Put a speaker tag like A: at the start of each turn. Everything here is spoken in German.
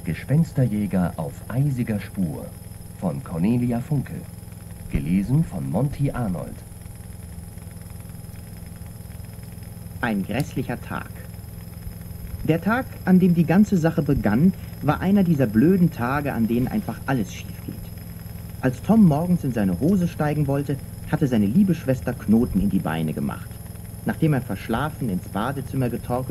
A: Gespensterjäger auf eisiger Spur von Cornelia Funke. Gelesen von Monty Arnold.
B: Ein grässlicher Tag. Der Tag, an dem die ganze Sache begann, war einer dieser blöden Tage, an denen einfach alles schief geht. Als Tom morgens in seine Hose steigen wollte, hatte seine liebe Schwester Knoten in die Beine gemacht. Nachdem er verschlafen ins Badezimmer getorkelt